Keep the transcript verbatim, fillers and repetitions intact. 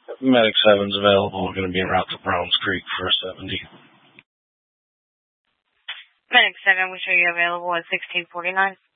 Medic seven's available. We're going to be en route to Browns Creek for a seventy. Medic seven, we show you available at sixteen forty-nine.